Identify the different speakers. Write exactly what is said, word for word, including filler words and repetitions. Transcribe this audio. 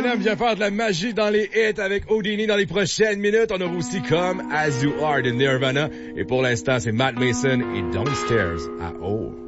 Speaker 1: Eminem vient faire de la magie dans les hits avec Houdini dans les prochaines minutes. On aura aussi comme As You Are de Nirvana. Et pour l'instant, c'est Matt Mason et Downstairs à Oh.